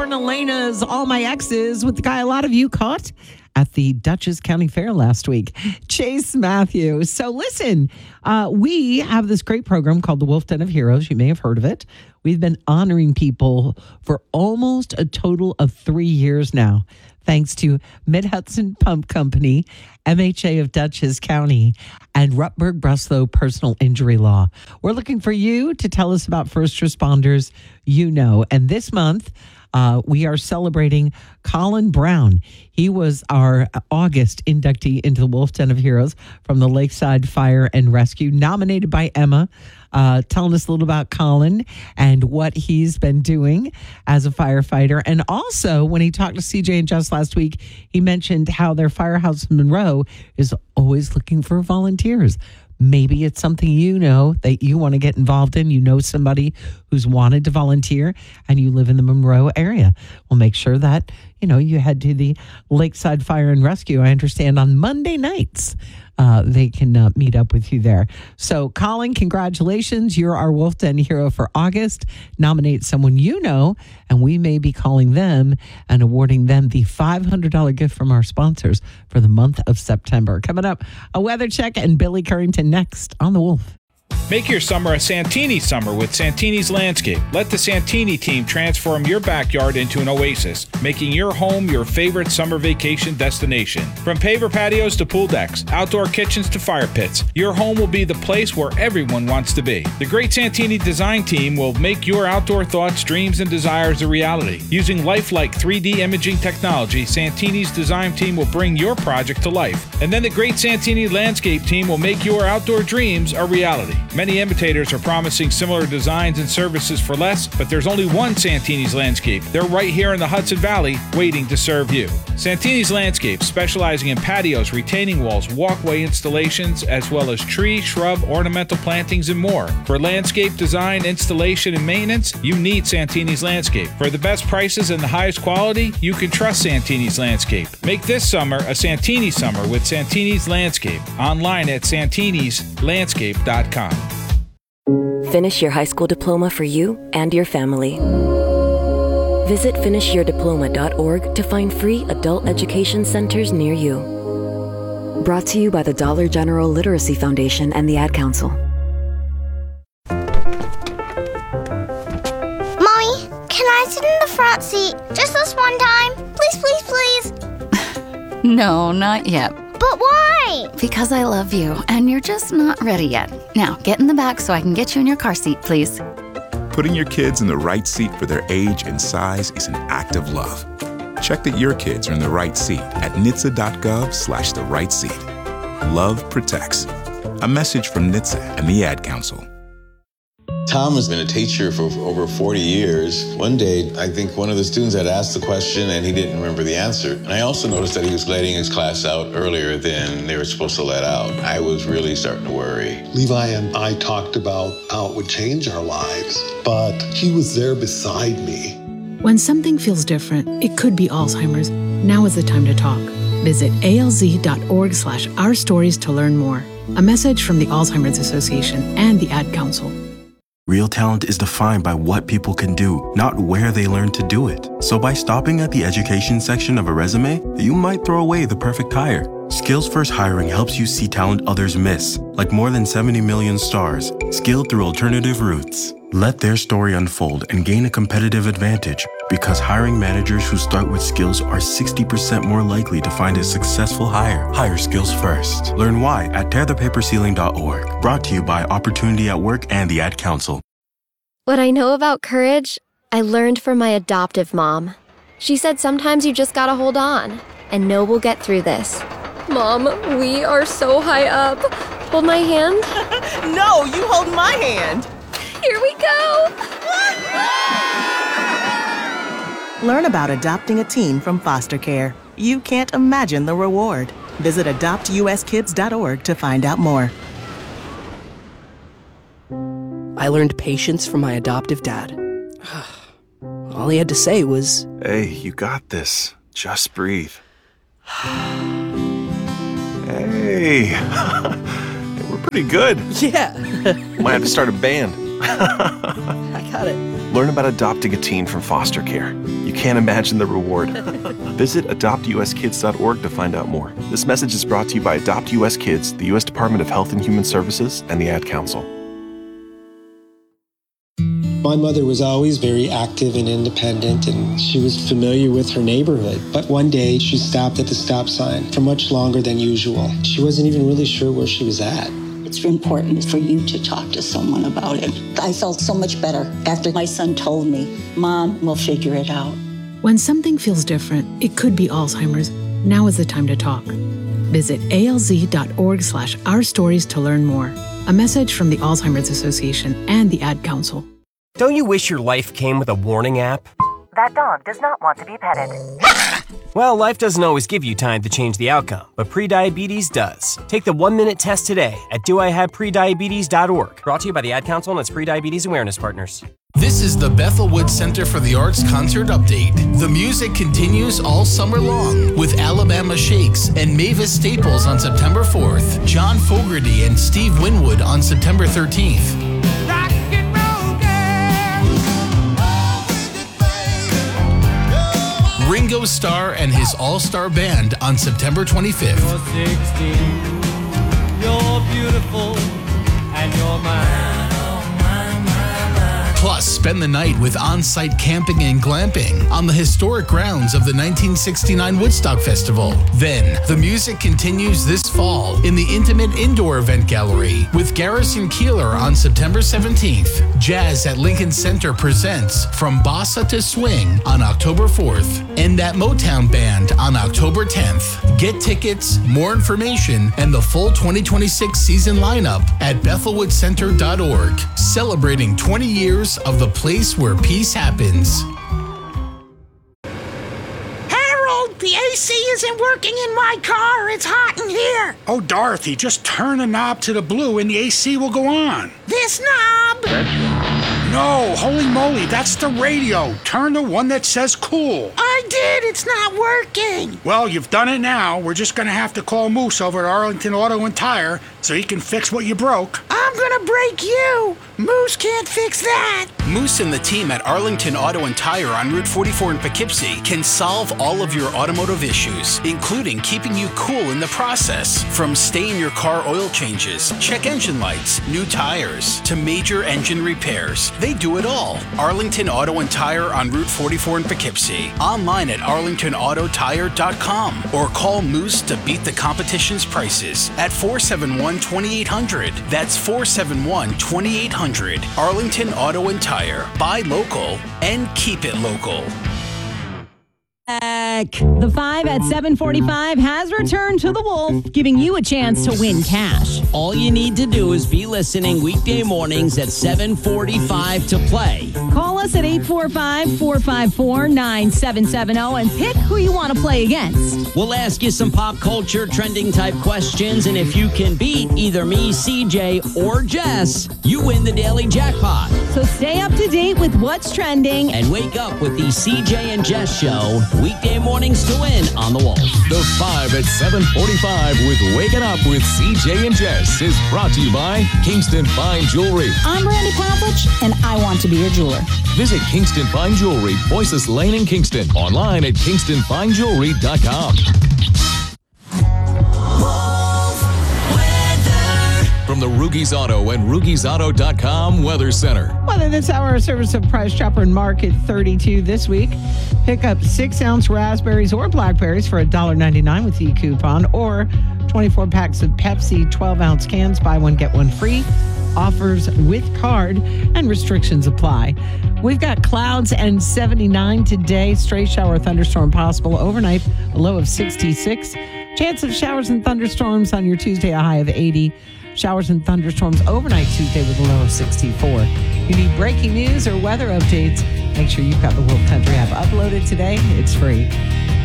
Lauren Elena's All My Exes with the guy a lot of you caught at the Dutchess County Fair last week, Chase Matthews. So listen, we have this great program called the Wolf Den of Heroes. You may have heard of it. We've been honoring people for almost a total of 3 years now, thanks to Mid-Hudson Pump Company, MHA of Dutchess County, and Rutberg Breslow Personal Injury Law. We're looking for you to tell us about first responders you know. And this month, we are celebrating Colin Brown. He was our August inductee into the Wolf Den of Heroes from the Lakeside Fire and Rescue, nominated by Emma, telling us a little about Colin and what he's been doing as a firefighter. And also, when he talked to CJ and Jess last week, he mentioned how their firehouse in Monroe is always looking for volunteers. Maybe it's something you know that you want to get involved in. You know somebody who's wanted to volunteer and you live in the Monroe area. Well, make sure that, you head to the Lakeside Fire and Rescue. I understand on Monday nights, they can meet up with you there. So, Colin, congratulations. You're our Wolf Den hero for August. Nominate someone you know, and we may be calling them and awarding them the $500 gift from our sponsors for the month of September. Coming up, a weather check and Billy Currington next on The Wolf. Make your summer a Santini summer with Santini's Landscape. Let the Santini team transform your backyard into an oasis, making your home your favorite summer vacation destination. From paver patios to pool decks, outdoor kitchens to fire pits, your home will be the place where everyone wants to be. The great Santini design team will make your outdoor thoughts, dreams, and desires a reality. Using lifelike 3D imaging technology, Santini's design team will bring your project to life. And then the great Santini Landscape team will make your outdoor dreams a reality. Many imitators are promising similar designs and services for less, but there's only one Santini's Landscape. They're right here in the Hudson Valley, waiting to serve you. Santini's Landscape, specializing in patios, retaining walls, walkway installations, as well as tree, shrub, ornamental plantings, and more. For landscape design, installation, and maintenance, you need Santini's Landscape. For the best prices and the highest quality, you can trust Santini's Landscape. Make this summer a Santini summer with Santini's Landscape. Online at santinislandscape.com. Finish your high school diploma for you and your family. Visit finishyourdiploma.org to find free adult education centers near you. Brought to you by the Dollar General Literacy Foundation and the Ad Council. Mommy, can I sit in the front seat just this one time? Please, please, please. No, not yet. But why? Because I love you, and you're just not ready yet. Now, get in the back so I can get you in your car seat, please. Putting your kids in the right seat for their age and size is an act of love. Check that your kids are in the right seat at NHTSA.gov/the right seat. Love protects. A message from NHTSA and the Ad Council. Tom has been a teacher for over 40 years. One day, I think one of the students had asked the question and he didn't remember the answer. And I also noticed that he was letting his class out earlier than they were supposed to let out. I was really starting to worry. Levi and I talked about how it would change our lives, but he was there beside me. When something feels different, it could be Alzheimer's. Now is the time to talk. Visit alz.org/ourstories to learn more. A message from the Alzheimer's Association and the Ad Council. Real talent is defined by what people can do, not where they learn to do it. So by stopping at the education section of a resume, you might throw away the perfect hire. Skills First Hiring helps you see talent others miss, like more than 70 million stars, skilled through alternative routes. Let their story unfold and gain a competitive advantage, because hiring managers who start with skills are 60% more likely to find a successful hire. Hire skills first. Learn why at tearthepaperceiling.org. Brought to you by Opportunity at Work and the Ad Council. What I know about courage, I learned from my adoptive mom. She said sometimes you just gotta hold on and know we'll get through this. Mom, we are so high up. Hold my hand. No, you hold my hand. Here we go. Learn about adopting a teen from foster care. You can't imagine the reward. Visit adoptuskids.org to find out more. I learned patience from my adoptive dad. All he had to say was, "Hey, you got this. Just breathe." Hey, we're pretty good. Yeah. Might have to start a band. I got it. Learn about adopting a teen from foster care. You can't imagine the reward. Visit adoptuskids.org to find out more. This message is brought to you by Adopt US Kids, the U.S. Department of Health and Human Services, and the Ad Council. My mother was always very active and independent, and she was familiar with her neighborhood. But one day, she stopped at the stop sign for much longer than usual. She wasn't even really sure where she was at. It's important for you to talk to someone about it. I felt so much better after my son told me, Mom, we'll figure it out. When something feels different, it could be Alzheimer's. Now is the time to talk. Visit alz.org/ourstories to learn more. A message from the Alzheimer's Association and the Ad Council. Don't you wish your life came with a warning app? That dog does not want to be petted. Well, life doesn't always give you time to change the outcome, but prediabetes does. Take the 1-minute test today at doihaveprediabetes.org. Brought to you by the Ad Council and its prediabetes awareness partners. This is the Bethelwood Center for the Arts concert update. The music continues all summer long with Alabama Shakes and Mavis Staples on September 4th, John Fogerty and Steve Winwood on September 13th. Ringo Starr and his all-star band on September 25th. You're 16, you're beautiful, and you're mine. Plus, spend the night with on-site camping and glamping on the historic grounds of the 1969 Woodstock Festival. Then, the music continues this fall in the intimate indoor event gallery with Garrison Keillor on September 17th. Jazz at Lincoln Center presents From Bossa to Swing on October 4th, and that Motown Band on October 10th. Get tickets, more information, and the full 2026 season lineup at bethelwoodcenter.org. Celebrating 20 years of the place where peace happens. Harold, the AC isn't working in my car. It's hot in here. Oh, Dorothy, just turn the knob to the blue and the AC will go on. This knob? No, holy moly, that's the radio. Turn the one that says cool. I did. It's not working. Well, you've done it now. We're just going to have to call Moose over at Arlington Auto and Tire so he can fix what you broke. I'm going to break you. Moose can't fix that. Moose and the team at Arlington Auto and Tire on Route 44 in Poughkeepsie can solve all of your automotive issues, including keeping you cool in the process. From stay-in-your-car oil changes, check engine lights, new tires, to major engine repairs. They do it all. Arlington Auto and Tire on Route 44 in Poughkeepsie. Online at arlingtonautotire.com or call Moose to beat the competition's prices at 471-2800. That's 471-2800. Arlington Auto and Tire. Buy local and keep it local. The 5 at 7:45 has returned to the Wolf, giving you a chance to win cash. All you need to do is be listening weekday mornings at 7:45 to play. Call us at 845-454-9770 and pick who you want to play against. We'll ask you some pop culture trending type questions, and if you can beat either me, CJ, or Jess, you win the daily jackpot. So stay up to date with what's trending and wake up with the CJ and Jess Show. Weekday mornings to win on the Wolf. The 5 at 7:45 with Waking Up with CJ and Jess is brought to you by Kingston Fine Jewelry. I'm Brandy Pavlich, and I want to be your jeweler. Visit Kingston Fine Jewelry, Boyces Lane in Kingston. Online at kingstonfinejewelry.com. From the Rugies Auto and RugiesAuto.com Weather Center. Weather this hour, service of Price Chopper and Market 32 this week. Pick up 6-ounce raspberries or blackberries for $1.99 with e-coupon, or 24 packs of Pepsi 12-ounce cans. Buy one, get one free. Offers with card and restrictions apply. We've got clouds and 79 today. Stray shower thunderstorm possible overnight, a low of 66. Chance of showers and thunderstorms on your Tuesday, a high of 80. Showers and thunderstorms overnight Tuesday with a low of 64. You need breaking news or weather updates, make sure you've got the Wolf Country app uploaded today. It's free.